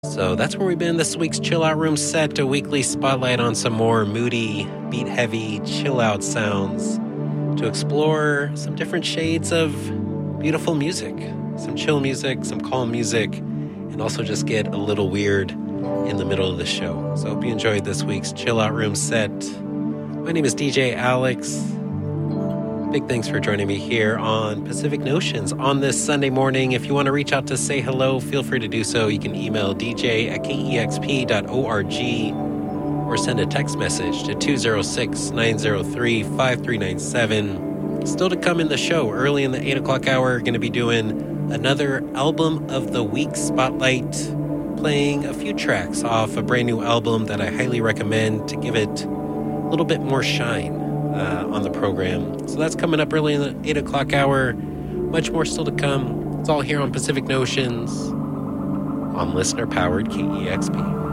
So that's where we've been this week's Chill Out Room set, a weekly spotlight on some more moody, beat-heavy, chill-out sounds to explore some different shades of beautiful music, some chill music, some calm music, and also just get a little weird in the middle of the show. So I hope you enjoyed this week's Chill Out Room set. My name is DJ Alex. Big thanks for joining me here on Pacific Notions on this Sunday morning. If you want to reach out to say hello, feel free to do so. You can email dj@kexp.org or send a text message to 206-903-5397. Still to come in the show, early in the 8 o'clock hour, going to be doing another Album of the Week spotlight, playing a few tracks off a brand new album that I highly recommend to give it a little bit more shine on the program. So that's coming up early in the 8 o'clock hour. Much more still to come. It's all here on Pacific Notions on listener-powered KEXP.